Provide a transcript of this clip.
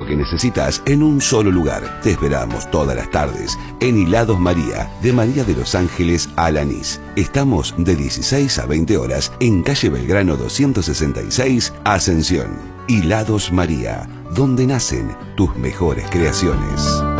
que necesitas en un solo lugar. Te esperamos todas las tardes en Hilados María, de María de los Ángeles a Alanís. Estamos de 16 a 20 horas en calle Belgrano 266, Ascensión. Hilados María, donde nacen tus mejores creaciones.